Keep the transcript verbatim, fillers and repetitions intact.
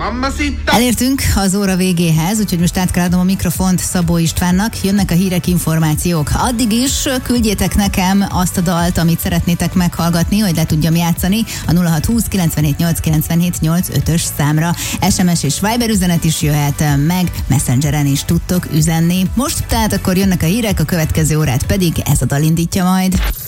Elértünk az óra végéhez, úgyhogy most át kell adnom a mikrofont Szabó Istvánnak. Jönnek a hírek, információk. Addig is küldjétek nekem azt a dalt, amit szeretnétek meghallgatni, hogy le tudjam játszani a nulla hat húsz kilencvenhét nyolc kilencvenhét nyolc ötös számra. es em es és Viber üzenet is jöhet, meg Messengeren is tudtok üzenni. Most tehát akkor jönnek a hírek, a következő órát pedig ez a dal indítja majd.